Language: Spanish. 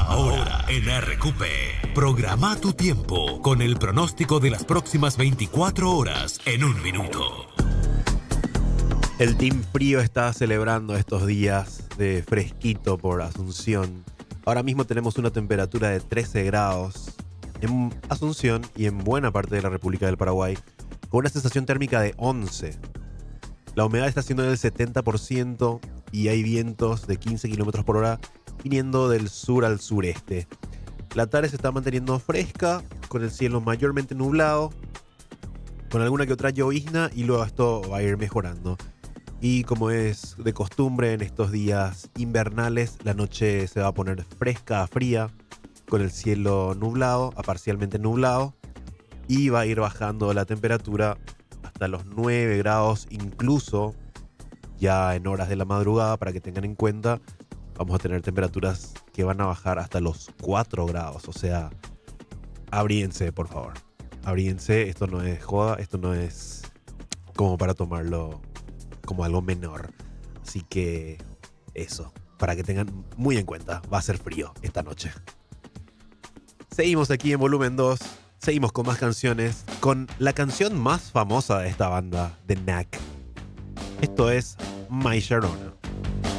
Ahora en RQP, programa tu tiempo con el pronóstico de las próximas 24 horas en un minuto. El Team Frío está celebrando estos días de fresquito por Asunción. Ahora mismo tenemos una temperatura de 13 grados en Asunción y en buena parte de la República del Paraguay, con una sensación térmica de 11. La humedad está siendo del 70% y hay vientos de 15 km por hora viniendo del sur al sureste. La tarde se está manteniendo fresca, con el cielo mayormente nublado, con alguna que otra llovizna, y luego esto va a ir mejorando. Y como es de costumbre en estos días invernales, la noche se va a poner fresca a fría, con el cielo nublado a parcialmente nublado, y va a ir bajando la temperatura hasta los 9 grados, incluso ya en horas de la madrugada. Para que tengan en cuenta, vamos a tener temperaturas que van a bajar hasta los 4 grados. O sea, abríense, por favor. Abríense, esto no es joda, esto no es como para tomarlo como algo menor. Así que eso, para que tengan muy en cuenta, va a ser frío esta noche. Seguimos aquí en Volumen 2, seguimos con más canciones, con la canción más famosa de esta banda, The Knack. Esto es My Sharona.